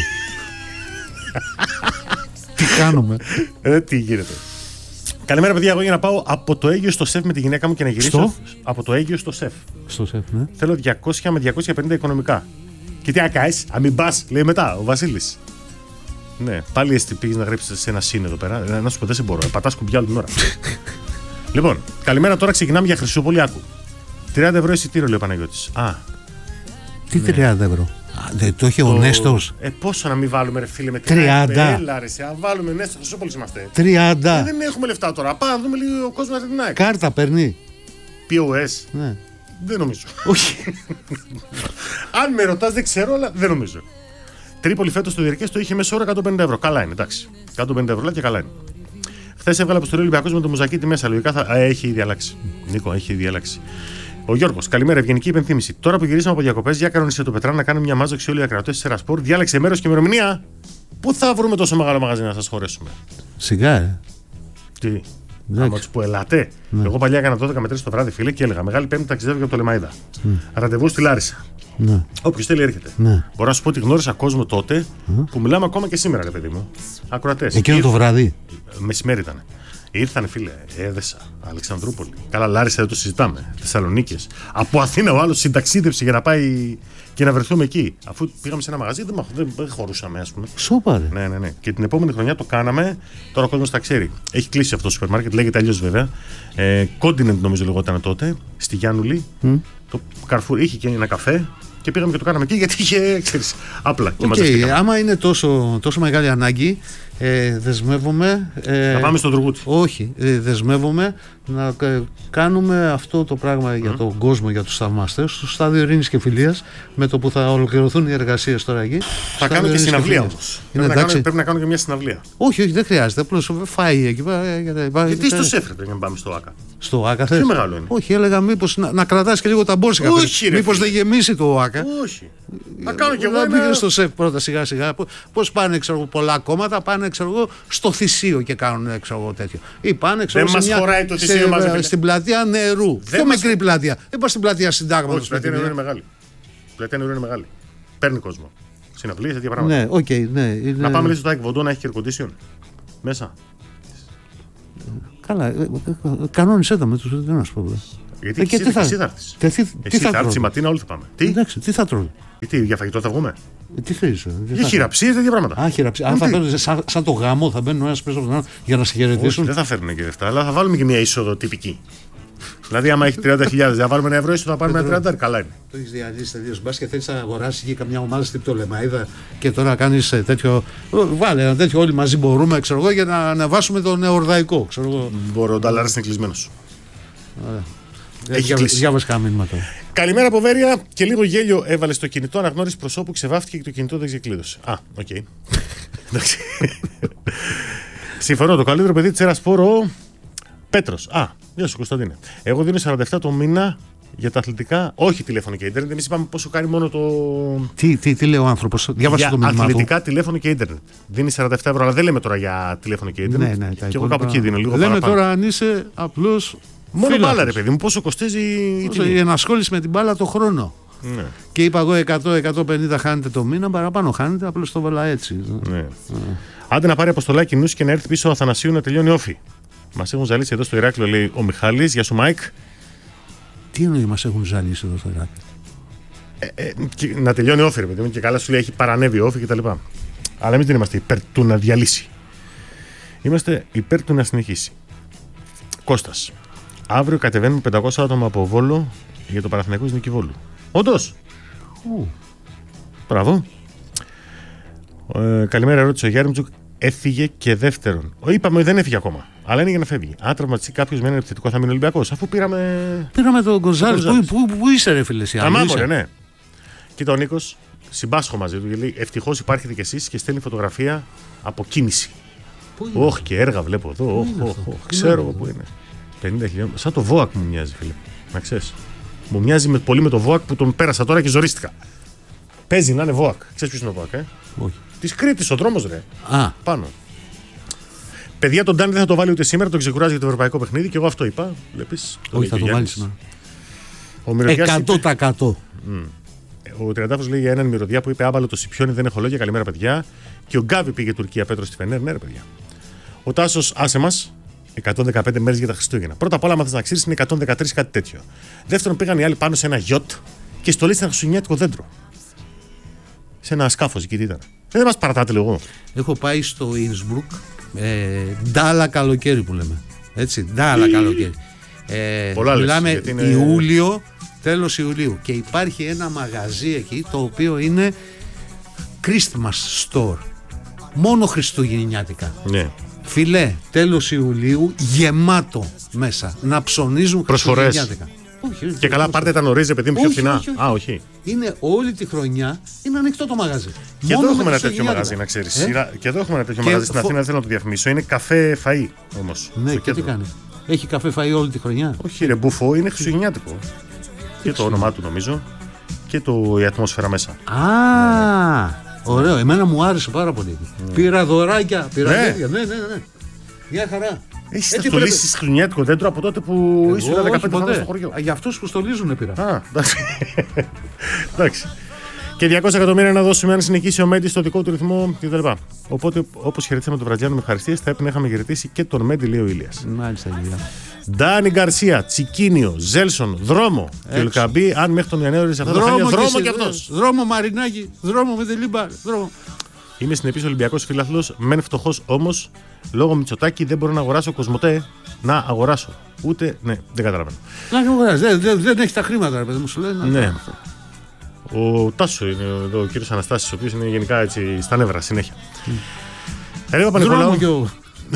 [SPEAKER 1] Τι κάνουμε?
[SPEAKER 2] Τι γίνεται? Καλημέρα, παιδιά. Εγώ για να πάω από το Αίγυο στο ΣΕΦ με τη γυναίκα μου και να γυρίσω. Από το Αίγυο στο ΣΕΦ.
[SPEAKER 1] Στο ΣΕΦ, ναι.
[SPEAKER 2] Θέλω 200 με 250 οικονομικά. Και τι να κάνεις, αν μην πας, λέει μετά ο Βασίλης. Ναι, πάλι εσύ πήγες να γράψεις σε ένα σύν εδώ πέρα. Να σου πω, δεν σε μπορώ. Πατάς κουμπιά όλη την ώρα. Λοιπόν, καλημέρα, τώρα ξεκινάμε για Χρυσούπολη. Άκου. 30 ευρώ εισιτήριο, λέει ο Παναγιώτης.
[SPEAKER 1] Τι 30 ευρώ. Δεν το είχε ο Νέστος.
[SPEAKER 2] Πόσο να μην βάλουμε, ρε φίλε, με
[SPEAKER 1] 30.
[SPEAKER 2] Έλα, ρε, αν βάλουμε Νέστο, Χρυσούπολη είμαστε.
[SPEAKER 1] 30.
[SPEAKER 2] Δεν έχουμε λεφτά τώρα. Πάμε να δούμε λίγο ο κόσμος να την ΑΕΚ.
[SPEAKER 1] Κάρτα παίρνει.
[SPEAKER 2] POS.
[SPEAKER 1] Ναι.
[SPEAKER 2] Δεν νομίζω.
[SPEAKER 1] Όχι.
[SPEAKER 2] Αν με ρωτάς, δεν ξέρω, αλλά δεν νομίζω. Τρίπολη φέτος στο διαρκές το είχε μέσω όρο 150 ευρώ. Καλά είναι, εντάξει. 150 ευρώ και καλά είναι. Χθες έβγαλε αποστολή Ολυμπιακός με το Μουζακίτη μέσα. Λογικά θα. Έχει ήδη αλλάξει. Νίκο, έχει ήδη αλλάξει. Ο Γιώργος, καλημέρα, ευγενική υπενθύμηση. Τώρα που γυρίσαμε από διακοπές, για κανονίσε το Πετρά να κάνουμε μια μάζοξη όλοι οι ακρατές της Ερασπορ. Διάλεξε μέρος και ημερομηνία. Πού θα βρούμε τόσο μεγάλο μαγαζί να σας χωρέσουμε.
[SPEAKER 1] Σιγά,
[SPEAKER 2] Τι. Άμα τους πω ελάτε. Ναι. Εγώ παλιά έκανα 12 με 3 το βράδυ, φίλε, και έλεγα Μεγάλη Πέμπτη ταξιδεύω και από το Λεμαΐδα. Ραντεβού στη Λάρισα.
[SPEAKER 1] Ναι.
[SPEAKER 2] Όποιος θέλει έρχεται. Ναι. Μπορώ να σου πω ότι γνώρισα κόσμο τότε που μιλάμε ακόμα και σήμερα, ρε παιδί μου. Ακροατές.
[SPEAKER 1] Εκείνο το βράδυ.
[SPEAKER 2] Μεσημέρι ήταν. Ήρθανε, φίλε, Έδεσα, Αλεξανδρούπολη. Καλά, Λάρισα δεν το συζητάμε. Θεσσαλονίκες. Από Αθήνα ο άλλος συνταξίδευσε για να πάει και να βρεθούμε εκεί. Αφού πήγαμε σε ένα μαγαζί, δεν χωρούσαμε, ας πούμε.
[SPEAKER 1] Σοπαρε.
[SPEAKER 2] Ναι. Και την επόμενη χρονιά το κάναμε. Τώρα ο κόσμος τα ξέρει. Έχει κλείσει αυτό το σούπερ μάρκετ, λέγεται αλλιώς βέβαια. Continent νομίζω λεγόταν τότε, στη Γιάννουλη. Το Carrefour είχε και ένα καφέ. Και πήγαμε και το κάναμε εκεί γιατί είχε, ξέρεις, απλά.
[SPEAKER 1] Και άμα είναι τόσο μεγάλη ανάγκη, δεσμεύομαι.
[SPEAKER 2] Να πάμε στον Τουργούτη.
[SPEAKER 1] Όχι, δεσμεύομαι να κάνουμε αυτό το πράγμα για τον κόσμο, για τους θαυμαστές, στο στάδιο ειρήνης και φιλίας, με το που θα ολοκληρωθούν οι εργασίες τώρα εκεί.
[SPEAKER 2] Θα κάνω και συναυλία όμως. Πρέπει να κάνω και μια συναυλία.
[SPEAKER 1] Όχι, δεν χρειάζεται. Απλώς φάει εκεί.
[SPEAKER 2] Γιατί στο ΣΕΦ πρέπει να πάμε στο ΆΚΑ.
[SPEAKER 1] Στο ΆΚΑ θες.
[SPEAKER 2] Τι μεγάλο είναι.
[SPEAKER 1] Όχι, έλεγα μήπως να κρατάς και λίγο τα μπόρσικα. Μήπως δεν γεμίσει το ΆΚΑ.
[SPEAKER 2] Όχι. Θα κάνω και εγώ.
[SPEAKER 1] Να πήγαινε στο ΣΕΦ πρώτα σιγά σιγά. Πώς πάνε, πολλά κόμματα, πάνε στο Θησίο και κάνουν τέτοιο. Ή πάνε
[SPEAKER 2] δεν μας χωράει το Θησίο μαζί.
[SPEAKER 1] Στην πλατεία Νερού. Πιο μικρή πλατεία. Δεν πας στην πλατεία Συντάγματος.
[SPEAKER 2] Όχι, η πλατεία Νερού είναι μεγάλη. Η πλατεία Νερού είναι μεγάλη. Παίρνει κόσμο. Συναυλίες, τέτοια πράγματα.
[SPEAKER 1] Ναι, οκ, ναι.
[SPEAKER 2] Να πάμε λίγο στο Τάκη Βοντό να έχει air condition μέσα.
[SPEAKER 1] Καλά, κανόνισέ τα με τους, δεν να σου πω.
[SPEAKER 2] Γιατί εσύ θα έρθεις. Εσύ θα έρθεις η Ματίνα, όλοι θα πάμε.
[SPEAKER 1] Εντάξει, τι θα τρώμε.
[SPEAKER 2] Τι, για φαγητό θα βγούμε.
[SPEAKER 1] Τι θέλεις.
[SPEAKER 2] Για χειραψίες, τέτοια πράγματα.
[SPEAKER 1] Α, χειραψίες. Αν θα μπαίνουν σαν το γάμο, θα μπαίνουν ένας πίσω από τον άλλο για να σε χαιρετήσουν.
[SPEAKER 2] Δεν θα φέρνουν και λεφτά, αλλά θα βάλουμε και μια είσοδο τυπική. Δηλαδή, άμα έχει 30.000, θα βάλουμε €1 είσοδο, θα πάρουμε ένα 30, καλά είναι.
[SPEAKER 1] Το έχει διαλύσει τελείως. Μπας και θέλεις να αγοράσεις και καμιά ομάδα στην Πτολεμαΐδα και τώρα κάνεις τέτοιο. Βάλε ένα τέτοιο, όλοι μαζί μπορούμε, ξέρω εγώ, για να ανεβάσουμε το νεορδαϊκό.
[SPEAKER 2] Μπορώ, ο Νταλάρας είναι κλεισμένος. Έχει κλείσει.
[SPEAKER 1] Διάβασε κανένα μήνυμα τώρα.
[SPEAKER 2] Καλημέρα από Βέρεια και λίγο γέλιο έβαλε στο κινητό, αναγνώριση προσώπου, ξεβάφτηκε και το κινητό δεν ξεκλείδωσε. Α, οκ. Εντάξει. Συμφωνώ, το καλύτερο παιδί της Ερασπορ ο Πέτρος. Α, γεια σου Κωνσταντίνε. Εγώ δίνω 47 το μήνα για τα αθλητικά, όχι τηλέφωνο και ίντερνετ. Εμείς είπαμε πόσο κάνει μόνο το.
[SPEAKER 1] Τι λέει ο άνθρωπος, διάβασε το μήνυμα του.
[SPEAKER 2] Αθλητικά, τηλέφωνο και ίντερνετ. Δίνει 47 ευρώ, αλλά δεν λέμε τώρα για τηλέφωνο και ίντερνετ.
[SPEAKER 1] Ναι,
[SPEAKER 2] και εγώ κάπου εκεί δίνω λίγο
[SPEAKER 1] λέμε
[SPEAKER 2] παραπάνω.
[SPEAKER 1] Τώρα αν είσαι απλώς.
[SPEAKER 2] Μόνο μπάλα, ρε παιδί μου, πόσο κοστίζει
[SPEAKER 1] η ενασχόληση με την μπάλα το χρόνο.
[SPEAKER 2] Ναι.
[SPEAKER 1] Και είπα εγώ 100-150 χάνετε το μήνα, παραπάνω χάνετε, απλώς το βάλα έτσι.
[SPEAKER 2] Ναι. Άντε να πάρει αποστολάκι νους και να έρθει πίσω ο Αθανασίου να τελειώνει όφη. Μας έχουν ζαλίσει εδώ στο Ηράκλειο, λέει ο Μιχάλης. Γεια σου, Μάικ.
[SPEAKER 1] Τι εννοεί μας έχουν ζαλίσει εδώ στο Ηράκλειο.
[SPEAKER 2] Να τελειώνει όφη, ρε παιδί μου, και καλά σου λέει έχει παρανέβει όφη κτλ. Αλλά εμείς δεν είμαστε υπέρ του να διαλύσει. Είμαστε υπέρ του να συνεχίσει. Κώστας. Αύριο κατεβαίνουμε 500 άτομα από Βόλο για το Παναθηναϊκό Νίκη Βόλου. Όντως. Μπράβο. Καλημέρα, ρώτησε ο Γιάρμιτζουκ. Έφυγε και δεύτερον. Είπαμε ότι δεν έφυγε ακόμα. Αλλά είναι για να φεύγει. Αν τραυματιστεί κάποιος με ένα επιθετικό θα μείνει Ολυμπιακός. Αφού πήραμε
[SPEAKER 1] τον Γκονζάλες. Πού είσαι, ρε φίλε, εσύ.
[SPEAKER 2] Αμάμορε, ναι. Κοίτα ο Νίκος, συμπάσχω μαζί του. Γιατί ευτυχώς υπάρχετε κι εσείς και στέλνει φωτογραφία από κίνηση. Όχι, και έργα βλέπω εδώ. Ξέρω πού είναι. 50 χιλιόμετρα. Σαν το ΒΟΑΚ μου μοιάζει, φίλε. Να ξέρεις. Μου μοιάζει πολύ με το ΒΟΑΚ που τον πέρασα τώρα και ζορίστηκα. Παίζει να είναι ΒΟΑΚ. Ξέρεις ποιος είναι ο ΒΟΑΚ,
[SPEAKER 1] Όχι.
[SPEAKER 2] Της Κρήτης, ο δρόμος, ρε.
[SPEAKER 1] Α.
[SPEAKER 2] Πάνω. Παιδιά, τον Ντάνι δεν θα το βάλει ούτε σήμερα, τον ξεκουράζει για το ευρωπαϊκό παιχνίδι και εγώ αυτό είπα. Βλέπεις.
[SPEAKER 1] Όχι, θα το βάλει σήμερα. 100%.
[SPEAKER 2] Ο Τριαντάφος λέει για έναν μυρωδιά που είπε άμπαλο το Σιπιόνι, δεν έχω λόγια. Καλημέρα, παιδιά. Και ο Γκάβι πήγε Τουρκία, Πέτρο στη Φενέρ. Ναι, ρε παιδιά. Ο Τάσος, άσε μας. 115 μέρες για τα Χριστούγεννα. Πρώτα απ' όλα, άμα θες να ξέρεις, είναι 113 κάτι τέτοιο. Δεύτερον, πήγαν οι άλλοι πάνω σε ένα γιότ και στολίσαν ένα χριστουγεννιάτικο δέντρο. Σε ένα σκάφος εκεί, τι ήταν. Δεν μας παρατάτε λίγο.
[SPEAKER 1] Έχω πάει στο Innsbruck, ντάλα καλοκαίρι που λέμε. Έτσι, ντάλα καλοκαίρι. Μιλάμε είναι... Ιούλιο, τέλος Ιουλίου. Και υπάρχει ένα μαγαζί εκεί το οποίο είναι Christmas store. Μόνο χριστουγεννιάτικα.
[SPEAKER 2] Ναι.
[SPEAKER 1] Φιλέ, τέλος Ιουλίου, γεμάτο μέσα. Να ψωνίζουν χριστουγεννιάτικα. Όχι,
[SPEAKER 2] και καλά, πάρτε τα νωρίζει, παιδί μου, πιο φθηνά.
[SPEAKER 1] Όχι. Είναι όλη τη χρονιά, είναι ανοιχτό το μαγαζί.
[SPEAKER 2] Και εδώ έχουμε ένα τέτοιο μαγαζί, να ξέρεις. Και εδώ έχουμε ένα τέτοιο μαγαζί στην Αθήνα, δεν θέλω να το διαφημίσω. Είναι καφέ φαΐ όμως.
[SPEAKER 1] Ναι, και τι κάνει. Έχει καφέ φαΐ όλη τη χρονιά.
[SPEAKER 2] Όχι, ρε μπουφό, είναι χριστουγεννιάτικο. Και το όνομά του νομίζω. Και η ατμόσφαιρα μέσα.
[SPEAKER 1] Ωραίο, εμένα μου άρεσε πάρα πολύ. Πήρα δωράκια, πήρα τέτοια. Ναι. Μια χαρά.
[SPEAKER 2] Έχεις στολίσει χριστουγεννιάτικο δέντρο από τότε που ήσουν 15 χρόνια στο χωριό.
[SPEAKER 1] Για αυτούς που στολίζουν πήρα.
[SPEAKER 2] Εντάξει. Και 200 εκατομμύρια να δώσουμε αν συνεχίσει ο Μέντι στο δικό του ρυθμό κτλ. Οπότε, όπως χαιρετήσαμε τον Βραζιάνο με ευχαριστίες, θα έπρεπε να είχαμε χαιρετήσει και τον Μέντι, λέει ο Ηλίας.
[SPEAKER 1] Μάλιστα, Ηλία.
[SPEAKER 2] Ντάνι Γκαρσία, Τσικίνιο, Ζέλσον, δρόμο. Και ο Ελκαμπή, αν μέχρι τον Ιανουάριο σε αυτά τα χάλια, δρόμο κι αυτός.
[SPEAKER 1] Δρόμο Μαρινάκη, δρόμο με τελίμπα, δρόμο.
[SPEAKER 2] Είμαι συνεπής Ολυμπιακός φίλαθλος, μεν φτωχός όμως, λόγω Μητσοτάκη δεν μπορώ να αγοράσω Κοσμοτέ. Να αγοράσω. Ούτε. Ναι, δεν καταλαβαίνω.
[SPEAKER 1] Να αγοράσει. Δεν έχει τα χρήματα, ρε παιδί μου, σου λένε.
[SPEAKER 2] Ναι. Ο Τάσο είναι εδώ, ο κύριος Αναστάσης, ο οποίος είναι γενικά έτσι στα νεύρα συνέχεια. Ρε Παπα-Νικολάου.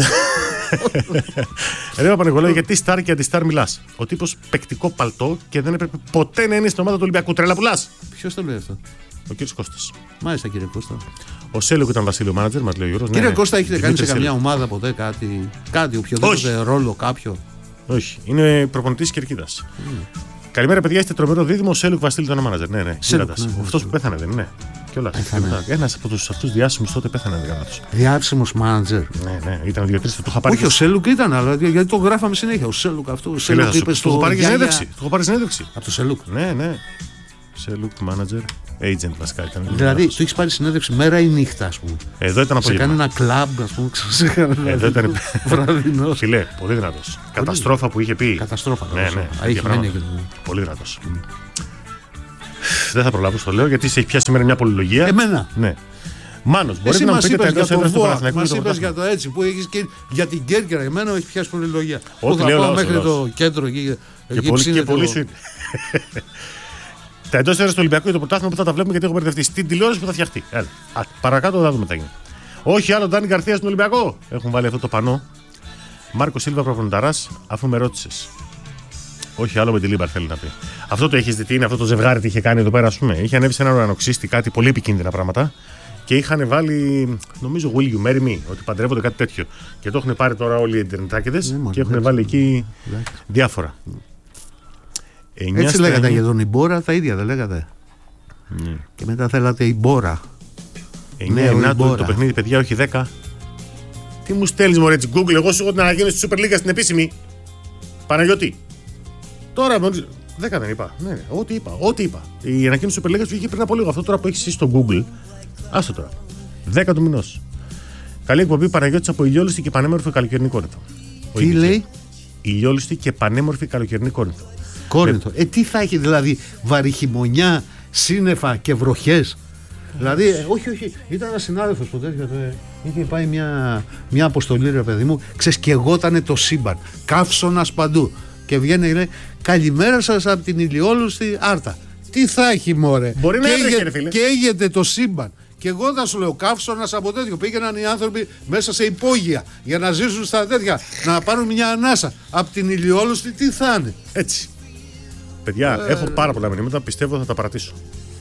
[SPEAKER 2] Ρε Παπα-Νικολάου, γιατί στάρ και αντιστάρ μιλάς. Ο τύπος παικτικό παλτό και δεν έπρεπε ποτέ να είναι στην ομάδα του Ολυμπιακού. Τρέλα πουλάς.
[SPEAKER 1] Ποιος το λέει αυτό?
[SPEAKER 2] Ο κύριος Κώστας.
[SPEAKER 1] Μάλιστα, κύριε Κώστα.
[SPEAKER 2] Ο Σέλουκ ήταν Βασίλειο μάνατζερ, μας λέει ο Γιώργος.
[SPEAKER 1] Κύριε Κώστα, έχετε κάνει σε καμιά ομάδα ποτέ κάτι οποιοδήποτε ρόλο κάποιο?
[SPEAKER 2] Όχι, είναι προπονητής Κερκίδας. Καλημέρα, παιδιά, είστε τρομερό δίδυμο. Ο Σέλουκ Βασίλειο ήταν μάνατζερ. Ναι. Αυτός που πέθανε δεν είναι? Ένας από αυτούς διάσημους τότε πέθανε.
[SPEAKER 1] Διάσημος μάνατζερ.
[SPEAKER 2] Ναι, ήταν 2-3 του είχα πάρει.
[SPEAKER 1] Όχι, ο Σέλουκ ήταν, αλλά γιατί το γράφαμε συνέχεια. Ο Σέλουκ αυτό. Ο Σέλουκ είπε στο.
[SPEAKER 2] Το έχω πάρει συνέντευξη.
[SPEAKER 1] Από το Σέλουκ.
[SPEAKER 2] Ναι. Σέλουκ manager, agent βασικά ήταν.
[SPEAKER 1] Δηλαδή, του έχει πάρει συνέντευξη μέρα ή νύχτα, ας πούμε?
[SPEAKER 2] Εδώ ήταν απόγευμα.
[SPEAKER 1] Σε κάνει ένα κλαμπ, ας πούμε.
[SPEAKER 2] Εδώ ήταν
[SPEAKER 1] βραδινό.
[SPEAKER 2] Φιλέ, πολύ δυνατός. Καταστρόφα που είχε πει.
[SPEAKER 1] Καταστρόφα.
[SPEAKER 2] Ναι. Πολύ δυνατός. Δεν θα προλάβω στο λέω γιατί σε έχει πιάσει σήμερα μια πολυλογία.
[SPEAKER 1] Εμένα.
[SPEAKER 2] Ναι. Μάνος, μπορείτε να μου πείτε τα εντός έδρας του Παναθηναϊκού?
[SPEAKER 1] Μας είπες για το έτσι που έχεις και για την Κέρκυρα. Εμένα έχει πιάσει πολυλογία.
[SPEAKER 2] Ό,τι
[SPEAKER 1] λέω πάω μέχρι το κέντρο εκεί.
[SPEAKER 2] Και πολύ σου είναι. Τα εντός έδρας του Ολυμπιακού για το πρωτάθλημα που θα τα βλέπουμε γιατί έχω μπερδευτεί. Στην τηλεόραση που θα φτιαχτεί. Παρακάτω θα δούμε τι γίνει. Όχι άλλο Ντάνι Γκαρσία στον Ολυμπιακό. Έχουν βάλει αυτό το πανό. Μάρκο Σίλβα προπονηταράς, αφού με ρώτησες. Όχι άλλο με τη Λίμπαρ θέλει να πει. Αυτό το έχεις δει, τι είναι αυτό το ζευγάρι τι είχε κάνει εδώ πέρα, ας πούμε? Είχε ανέβει σε ένα ουρανοξύστη κάτι πολύ επικίνδυνα πράγματα και είχαν βάλει, νομίζω, Will you marry me, ότι παντρεύονται κάτι τέτοιο. Και το έχουν πάρει τώρα όλοι οι Ιντερνετάκηδες και έχουν βάλει εκεί διάφορα.
[SPEAKER 1] Έτσι λέγατε για τον Ιμπόρα, τα ίδια δεν λέγατε? Και μετά θέλατε Ιμπόρα.
[SPEAKER 2] 9 το παιχνίδι, παιδιά, όχι 10. Τι μου στέλνεις, μωρέ, έτσι Google? Εγώ σου έχω την ανακοίνωση της Super League στην επίσημη. Παναγιώτη. Τώρα 10 δεν είπα. Ναι, ό,τι είπα. Η ανακοίνωση της Super League βγήκε πριν από λίγο. Αυτό τώρα που έχεις στο Google. Άστο τώρα. 10 του μηνός. Καλή εκπομπή, Παναγιώτης από ηλιόλουστη και πανέμορφη καλοκαιρινή Κόρινθο.
[SPEAKER 1] Τι λέει?
[SPEAKER 2] Ηλιόλουστη και πανέμορφη καλοκαιρινή Κόρινθο.
[SPEAKER 1] Κόρινθο. Τι θα έχει δηλαδή? Βαριχημονιά, σύννεφα και βροχές? Δηλαδή, όχι. Ήταν ένα συνάδελφος που τέτοιο. Είχε πάει μια αποστολή, ρε παιδί μου, ξεσκεγότανε το σύμπαν. Καύσωνας παντού. Και βγαίνει, λέει, καλημέρα σας από την ηλιόλουστη Άρτα. Τι θα έχει, μωρέ?
[SPEAKER 2] Μπορεί να έτρεχε, ρε φίλε.
[SPEAKER 1] Και έγεται το σύμπαν. Και εγώ θα σου λέω, καύσωνας από τέτοιο. Πήγαιναν οι άνθρωποι μέσα σε υπόγεια για να ζήσουν στα τέτοια, να πάρουν μια ανάσα. Από την ηλιόλουστη τι θα είναι?
[SPEAKER 2] Έτσι. Παιδιά, έχω πάρα πολλά μηνύματα, πιστεύω θα τα παρατήσω.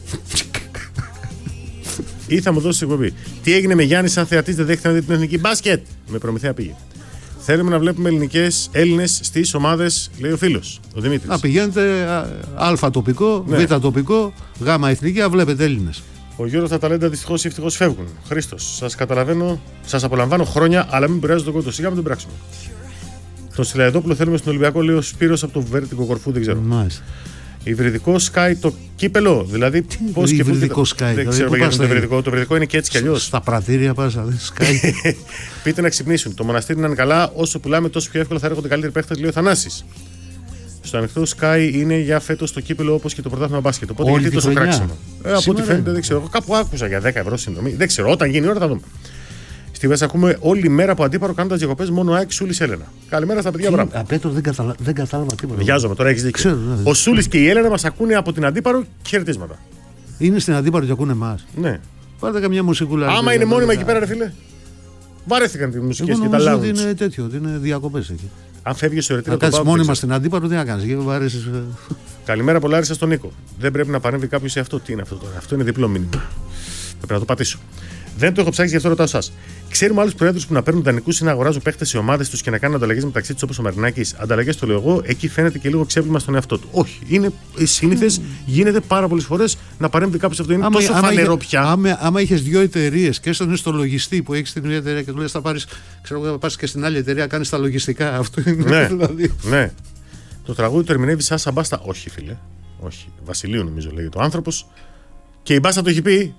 [SPEAKER 2] Ή θα μου δώσει εκπομπή. Τι έγινε με Γιάννη, σαν θεατής δεν δέχεται να δει την εθνική μπάσκετ? Με Προμηθέα πήγε. Θέλουμε να βλέπουμε Έλληνες στις ομάδες, λέει ο φίλος, ο Δημήτρης.
[SPEAKER 1] Να πηγαίνετε Α τοπικό,
[SPEAKER 2] ναι.
[SPEAKER 1] Β τοπικό, Γ εθνική, να βλέπετε Έλληνες.
[SPEAKER 2] Ο Γιώργος, τα ταλέντα δυστυχώς ή ευτυχώς φεύγουν. Χρήστος, σας καταλαβαίνω, σας απολαμβάνω χρόνια, αλλά μην πειράζει τον κόσμο. Σιγά με τον πράξουμε. Τον Σιλαϊδόπουλο θέλουμε στον Ολυμπιακό, λέει ο Σπύρος από το Βέρτικο Κορφού, δεν ξέρω.
[SPEAKER 1] Μάλιστα.
[SPEAKER 2] Υβριδικό σκάει το κύπελο, δηλαδή πώς και
[SPEAKER 1] υβριδικό σκάει?
[SPEAKER 2] Δεν ξέρω γιατί το υβριδικό. Το υβριδικό είναι και έτσι κι αλλιώς.
[SPEAKER 1] Στα πρατήρια πας, δεν σκάει.
[SPEAKER 2] Πείτε να ξυπνήσουν. Το μοναστήρι να είναι καλά. Όσο πουλάμε, τόσο πιο εύκολα θα έρχονται καλύτεροι παίχτες, λέει ο Θανάσης. Στο ανοιχτό Sky είναι για φέτος το κύπελο όπως και το πρωτάθλημα μπάσκετ. Οπότε
[SPEAKER 1] Όλη
[SPEAKER 2] γιατί
[SPEAKER 1] τη
[SPEAKER 2] τόσο
[SPEAKER 1] χρονιά.
[SPEAKER 2] κράξιμο. Από ό,τι φαίνεται δεν ξέρω. Κάπου άκουσα για 10 ευρώ συνδρομή. Δεν ξέρω. Όταν γίνει η ώρα θα δούμε. Στη Βέσα ακούμε όλη μέρα από αντίπαρο κάνοντας διακοπές μόνο ΑΕΚ Σούλης Έλενα. Καλημέρα στα παιδιά, μπράβο.
[SPEAKER 1] Πέτρο, δεν κατάλαβα τίποτα.
[SPEAKER 2] Βιάζομαι, τώρα έχεις δίκιο.
[SPEAKER 1] Ξέρω, ναι.
[SPEAKER 2] Ο Σούλης και η Έλενα μας ακούνε από την αντίπαρο και χαιρετίσματα.
[SPEAKER 1] Είναι στην αντίπαρο και ακούνε εμάς.
[SPEAKER 2] Ναι.
[SPEAKER 1] Πάρτε καμιά μουσικούλα.
[SPEAKER 2] Άμα είναι μόνιμα εκεί πέρα, ρε φίλε. Βαρέθηκαν τις μουσικές
[SPEAKER 1] Εγώ
[SPEAKER 2] και τα
[SPEAKER 1] νομίζω ότι
[SPEAKER 2] lounge.
[SPEAKER 1] είναι τέτοιο, ότι είναι διακοπές εκεί.
[SPEAKER 2] Αν φεύγει στο
[SPEAKER 1] Να
[SPEAKER 2] ερετήριο του
[SPEAKER 1] κάτσεις
[SPEAKER 2] Πάου.
[SPEAKER 1] μόνιμα στην αντίπαρο, τι να κάνεις. Γιατί βαρέσεις.
[SPEAKER 2] Καλημέρα από Λάρισα στον Νίκο. Δεν πρέπει να παρέμβει κάποιο σε αυτό. Τι είναι αυτό τώρα? Αυτό είναι διπλό μήνυμα. Πρέπει να το πατήσω. Δεν το έχω ψάξει, γι' αυτό ρωτάω εσάς. Ξέρουμε άλλους προέδρους που να παίρνουν δανεικούς ή να αγοράζουν παίχτες σε ομάδες τους και να κάνουν ανταλλαγές μεταξύ τους όπως ο Μαρινάκης. Ανταλλαγές το λέω εγώ, εκεί φαίνεται και λίγο ξέπλυμα στον εαυτό του. Όχι. Είναι συνήθες, γίνεται πάρα πολλές φορές να παρέμβει κάποιο σε αυτό. Είναι τόσο φανερό πια.
[SPEAKER 1] Άμα είχες δύο εταιρείες και στον ιστολογιστή που έχεις την μια εταιρεία και του λες θα πάρεις, ξέρω εγώ, πας και στην άλλη εταιρεία, κάνεις τα λογιστικά. Αυτό είναι.
[SPEAKER 2] Ναι,
[SPEAKER 1] Δηλαδή.
[SPEAKER 2] ναι. Το τραγούδι το ερμηνεύει σαν Σαμπάστα. Όχι, φίλε. Όχι. Βασιλείου νομίζω λέγεται ο άνθρωπος. Και η Μπάστα το έχει πει.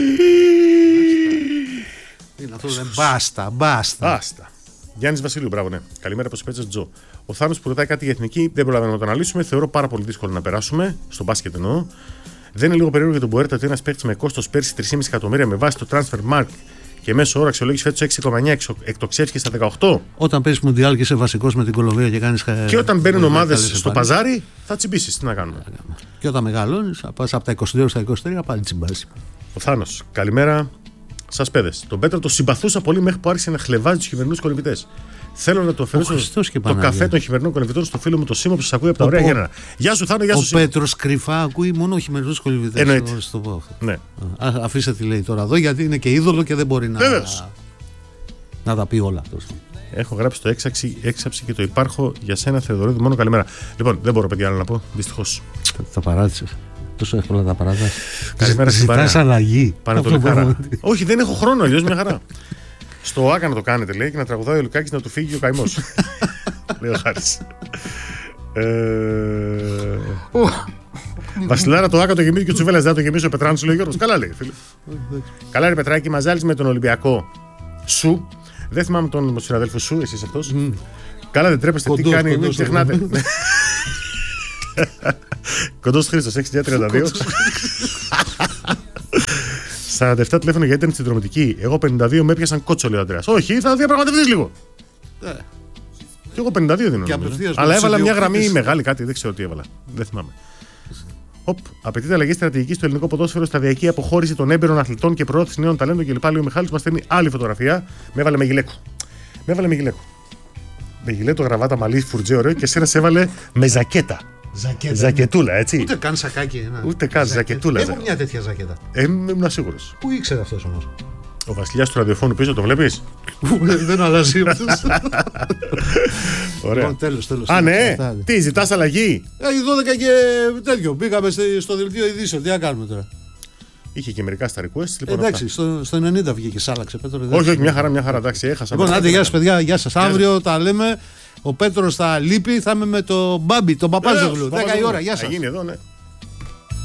[SPEAKER 1] Είναι αυτό, δεν μπάστα.
[SPEAKER 2] Γιάννης Βασιλείου, μπράβο, ναι. Καλημέρα από Σπέτσα Τζο. Ο Θάνος που ρωτάει κάτι για εθνική, δεν προλαβαίνουμε να το αναλύσουμε. Θεωρώ πάρα πολύ δύσκολο να περάσουμε. Στο μπάσκετ εννοώ. Δεν είναι λίγο περίεργο για τον Μποέρτα ότι ένας παίκτης με κόστος πέρσι 3,5 εκατομμύρια με βάση το transfer mark και μέσω όρο αξιολόγηση φέτος 6,9 εκτοξεύτηκε στα 18.
[SPEAKER 1] Όταν παίζεις Μουντιάλ και είσαι βασικός με την Κολομβία και κάνεις.
[SPEAKER 2] Και όταν μπαίνουν ομάδες στο παζάρι, θα τσιμπήσεις. Τι να κάνουμε.
[SPEAKER 1] Και όταν μεγαλώνεις, θα πας από τα 22 στα 23, πάλι τσιμπάσει.
[SPEAKER 2] Ο Θάνος, καλημέρα σας παιδες. Τον Πέτρο το συμπαθούσα πολύ μέχρι που άρχισε να χλεβάζει τους χειμερινούς κολυμβητές. Θέλω να το αφαιρέσω το καφέ των χειμερινών κολυμβητών στο φίλο μου το Σίμω που σας ακούει από τα ωραία γέννα. Γεια σου Θάνο, γεια σου.
[SPEAKER 1] Ο Πέτρος κρυφά ακούει μόνο χειμερινούς κολυμβητές.
[SPEAKER 2] Εννοείται.
[SPEAKER 1] Ναι. Αφήστε τι λέει τώρα εδώ, γιατί είναι και είδωλο και δεν μπορεί να τα πει όλα αυτός.
[SPEAKER 2] Έχω γράψει το έξαψη και το υπάρχω για σένα Θεοδωρίδη, μόνο καλημέρα. Λοιπόν, δεν μπορώ παιδιά άλλο να πω, δυστυχώς.
[SPEAKER 1] Τα παράτησες. Τόσο εύκολα τα παράτησες.
[SPEAKER 2] Καλημέρα στην παρέα.
[SPEAKER 1] Ζητάς αλλαγή.
[SPEAKER 2] Πανετολή χαρά. Όχι, δεν έχω χρόνο, αλλιώς μια χαρά. Στο Άκα να το κάνετε, λέει, και να τραγουδάει ο Λουκάκης να του φύγει ο καημός. Λέει ο Χάρης. Βασιλάρα το Άκα το γεμίζει και ο Τσουβέλλας δεν το γεμίσει ο Πετράνος, λέει ο Γιώργος. Καλά λέει, φίλε. Καλά ρε Πετράκη, μαζάλεις με τον Ολυμπιακό σου. Δεν θυμάμαι τον συναδέλφο σου, εσείς αυτός. Καλά δεν τρέπεστε, τι κάνει, μην ξεχνάτε. Κοντός Χρήστος, 6.32. 47 τηλέφωνο για ίντερνετ συνδρομητική. Εγώ 52 με έπιασαν κότσο, λέει ο Ανδρέας. Όχι, θα διαπραγματευτείς λίγο. Και εγώ 52 δίνω. Αλλά έβαλα μια γραμμή μεγάλη, κάτι, δεν ξέρω τι έβαλα. Δεν θυμάμαι. Απαιτείται αλλαγή στρατηγική στο ελληνικό ποδόσφαιρο, σταδιακή αποχώρηση των έμπειρων αθλητών και προώθηση νέων ταλέντων κλπ. Λέει ο Μιχάλης, μας στέλνει άλλη φωτογραφία. Με έβαλε με γυλαίκο. Με γυλαίκο, γραβάτα, μαλλί, φουρτζέ, ωραίο και εσένα σε έβαλε με ζακέτα. Ζακετούλα, έτσι.
[SPEAKER 1] Ούτε καν σακάκι.
[SPEAKER 2] Ούτε καν ζακετούλα.
[SPEAKER 1] Έχω μια τέτοια ζακέτα.
[SPEAKER 2] Ήμουν σίγουρος.
[SPEAKER 1] Πού ήξερε αυτός όμως?
[SPEAKER 2] Ο βασιλιάς του ραδιοφώνου πίσω, το βλέπεις?
[SPEAKER 1] Δεν αλλάζει αυτός.
[SPEAKER 2] Ωραία.
[SPEAKER 1] Τέλος.
[SPEAKER 2] Α, ναι. Τι, ζητάς αλλαγή?
[SPEAKER 1] 12 και τέτοιο. Μπήκαμε στο δελτίο ειδήσεων. Τι να κάνουμε τώρα?
[SPEAKER 2] Είχε και μερικά στα requests. Λοιπόν,
[SPEAKER 1] εντάξει, στο 90 βγήκε, σάλαξε Πέτρο.
[SPEAKER 2] Όχι, μια χαρά. Εντάξει, έχασα.
[SPEAKER 1] Λοιπόν, άντε, γεια σας παιδιά, γεια σας. Αύριο τα λέμε. Ο Πέτρος θα λείπει, θα είμαι με τον Μπάμπη, τον Παπάζογλου. 10 η ώρα, γεια σας.
[SPEAKER 2] Θα γίνει εδώ, ναι.